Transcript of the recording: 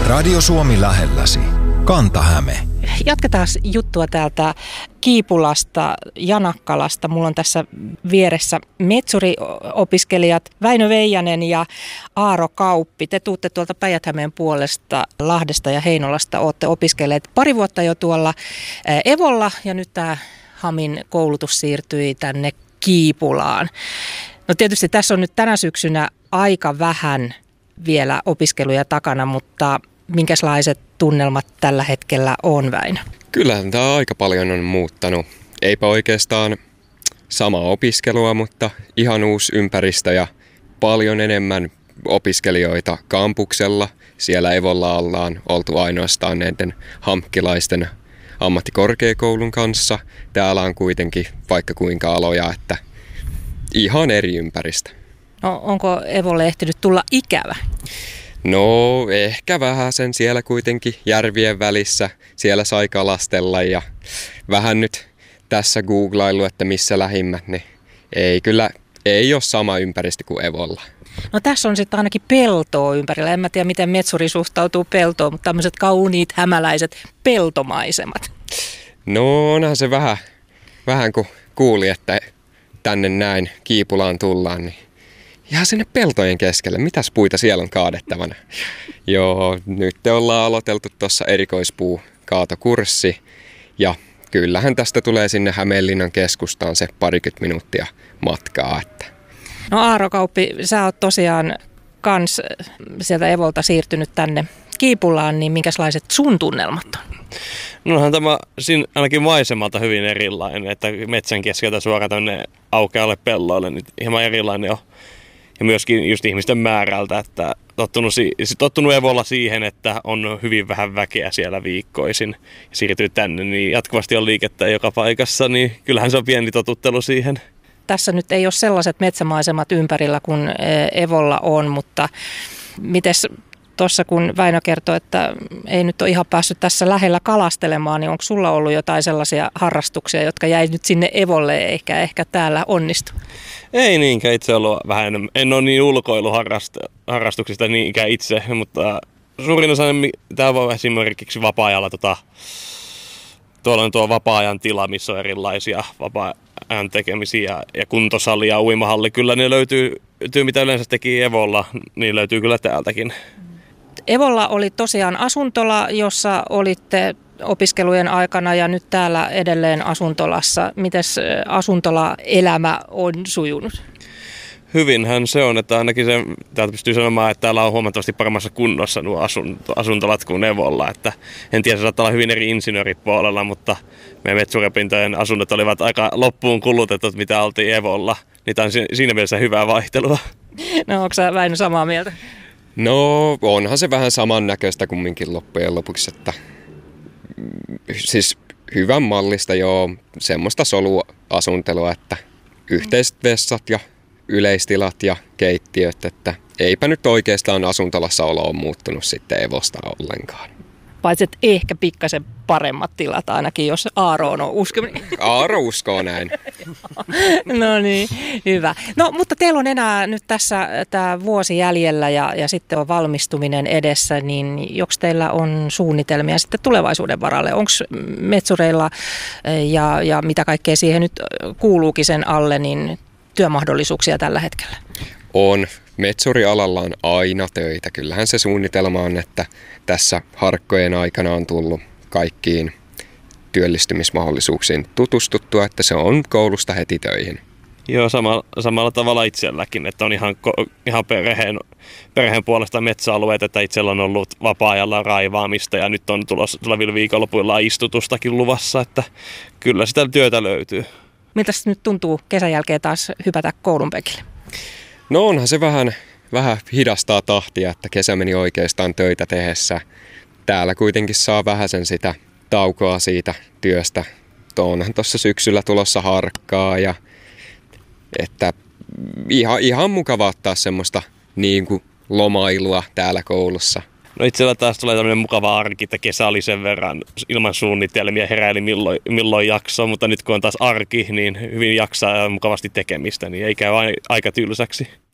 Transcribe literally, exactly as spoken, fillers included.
Radio Suomi lähelläsi. Kanta-Häme. Jatketaan juttua täältä Kiipulasta, Janakkalasta. Mulla on tässä vieressä metsuriopiskelijat Väinö Veijanen ja Aaro Kauppi. Te tuutte tuolta Päijät-Hämeen puolesta, Lahdesta ja Heinolasta. Olette opiskelleet pari vuotta jo tuolla Evolla ja nyt tämä Hamin koulutus siirtyi tänne Kiipulaan. No tietysti tässä on nyt tänä syksynä aika vähän vielä opiskeluja takana, mutta minkälaiset tunnelmat tällä hetkellä on, Väinö? Kyllähän tämä aika paljon on muuttanut. Eipä oikeastaan sama opiskelua, mutta ihan uusi ympäristö ja paljon enemmän opiskelijoita kampuksella. Siellä Evolla ollaan oltu ainoastaan näiden hampkilaisten ammattikorkeakoulun kanssa. Täällä on kuitenkin vaikka kuinka aloja, että ihan eri ympäristö. No, onko Evolle ehtinyt tulla ikävä? No ehkä vähän sen siellä kuitenkin järvien välissä. Siellä sai kalastella ja vähän nyt tässä googlailu, että missä lähimmät, niin ei kyllä ei ole sama ympäristö kuin Evolla. No tässä on sitten ainakin peltoa ympärillä. En mä tiedä, miten metsuri suhtautuu peltoon, mutta tämmöiset kauniit hämäläiset peltomaisemat. No onhan se vähän, vähän kun kuuli, että tänne näin Kiipulaan tullaan, niin ihan sinne peltojen keskelle. Mitäs puita siellä on kaadettavana? Joo, nyt te ollaan aloiteltu tuossa erikoispuukaatokurssi. Ja kyllähän tästä tulee sinne Hämeenlinnan keskustaan se parikymmentä minuuttia matkaa. Että. No Aaro Kauppi, sä oot tosiaan kans sieltä Evolta siirtynyt tänne Kiipulaan, niin minkälaiset sun tunnelmat on? No onhan tämä siinä ainakin maisemalta hyvin erilainen, että metsän keskeltä suoraan tänne aukealle pelloille, niin hieman erilainen on. Ja myöskin just ihmisten määrältä, että tottunut, tottunut Evolla siihen, että on hyvin vähän väkeä siellä viikkoisin ja siirtyy tänne, niin jatkuvasti on liikettä joka paikassa, niin kyllähän se on pieni totuttelu siihen. Tässä nyt ei ole sellaiset metsämaisemat ympärillä kuin Evolla on, mutta mites tuossa kun Väinö kertoi, että ei nyt ole ihan päässyt tässä lähellä kalastelemaan, niin onko sulla ollut jotain sellaisia harrastuksia, jotka jäi nyt sinne Evolle eikä ehkä täällä onnistu? Ei niinkään itse ollut vähän enemmän. En ole niin ulkoiluharrastuksista niinkään itse, mutta suurin osa täällä on esimerkiksi vapaa-ajalla tota, tuolla on tuo vapaa-ajan tila, missä on erilaisia vapaa-ajan tekemisiä ja kuntosali ja uimahalli. Kyllä ne löytyy, mitä yleensä teki Evolla, niin löytyy kyllä täältäkin. Evolla oli tosiaan asuntola, jossa olitte opiskelujen aikana ja nyt täällä edelleen asuntolassa. Mites asuntolaelämä on sujunut? Hyvinhän se on, että ainakin se, täältä pystyy sanomaan, että täällä on huomattavasti paremmassa kunnossa nuo asuntolat kuin Evolla. Että en tiedä, se saattaa olla hyvin eri insinööripuolella, mutta meidän metsuropintojen asunnot olivat aika loppuun kulutetut, mitä oltiin Evolla. Niitä on siinä mielessä hyvää vaihtelua. No onko sä Väinö samaa mieltä? No onhan se vähän samannäköistä kumminkin loppujen lopuksi, että siis hyvän mallista joo, semmoista soluasuntelua, että yhteiset vessat ja yleistilat ja keittiöt, että eipä nyt oikeastaan asuntolassa olo on muuttunut sitten Evosta ollenkaan. Paitsi että ehkä pikkasen paremmat tilat ainakin, jos Aaro on uskominen. Aaro uskoo näin. No niin, hyvä. No mutta teillä on enää nyt tässä tämä vuosi jäljellä ja, ja sitten on valmistuminen edessä, niin joks teillä on suunnitelmia sitten tulevaisuuden varalle? Onko metsureilla ja, ja mitä kaikkea siihen nyt kuuluukin sen alle, niin työmahdollisuuksia tällä hetkellä? On. Metsurialalla on aina töitä. Kyllähän se suunnitelma on, että tässä harkkojen aikana on tullut kaikkiin työllistymismahdollisuuksiin tutustuttua, että se on koulusta heti töihin. Joo, sama, samalla tavalla itselläkin, että on ihan, ihan perheen, perheen puolesta metsäalueet, että itsellä on ollut vapaa-ajalla raivaamista ja nyt on tulossa tulevilla viikonlopuilla istutustakin luvassa, että kyllä sitä työtä löytyy. Miltäs nyt tuntuu kesän jälkeen taas hypätä koulun penkille? No onhan se vähän, vähän hidastaa tahtia, että kesä meni oikeastaan töitä tehdessä. Täällä kuitenkin saa vähäsen sitä taukoa siitä työstä. Onhan tuossa syksyllä tulossa harkkaa ja että ihan, ihan mukava ottaa semmoista niin kuin lomailua täällä koulussa. No itsellä taas tulee tämmöinen mukava arki, että kesä oli sen verran ilman suunnitelmia, heräili milloin, milloin jaksaa, mutta nyt kun on taas arki, niin hyvin jaksaa ja mukavasti tekemistä, niin ei käy aika tylsäksi.